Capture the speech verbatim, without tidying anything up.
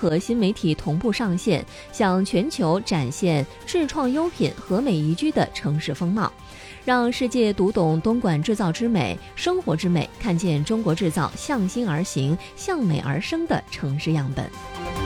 和新媒体同步上线，向全球展现智创优品和美宜居的城市风貌，让世界读懂东莞制造之美、生活之美，看见中国制造向心而行、向美而生的城市样本。